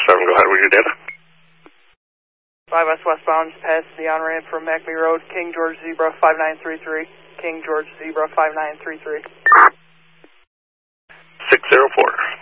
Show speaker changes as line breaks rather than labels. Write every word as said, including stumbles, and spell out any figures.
seven, go ahead with your data.
five S westbound, past the on-ramp from Acme Road, King George Zebra five nine three three, King George Zebra five nine three three.
six zero four.